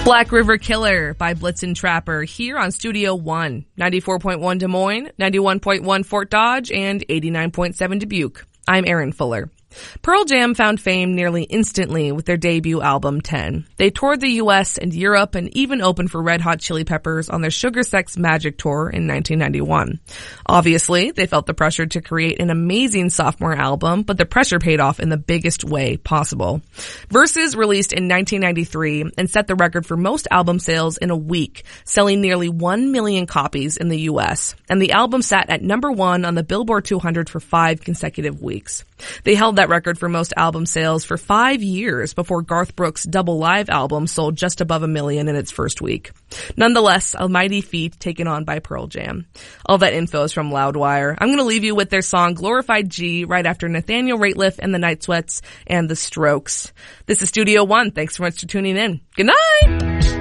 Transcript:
Black River Killer by Blitzen Trapper here on Studio One, 94.1 Des Moines, 91.1 Fort Dodge, and 89.7 Dubuque. I'm Erin Fuller. Pearl Jam found fame nearly instantly with their debut album 10. They toured the U.S. and Europe and even opened for Red Hot Chili Peppers on their Sugar Sex Magic tour in 1991. Obviously, they felt the pressure to create an amazing sophomore album, but the pressure paid off in the biggest way possible. Versus released in 1993 and set the record for most album sales in a week, selling nearly 1 million copies in the U.S. And the album sat at number 1 on the Billboard 200 for 5 consecutive weeks. They held that record for most album sales for 5 years before Garth Brooks' Double Live album sold just above 1 million in its first week. Nonetheless, a mighty feat taken on by Pearl Jam. All that info is from Loudwire. I'm going to leave you with their song Glorified G right after Nathaniel Rateliff and the Night Sweats and the Strokes. This is Studio One. Thanks so much for tuning in. Good night!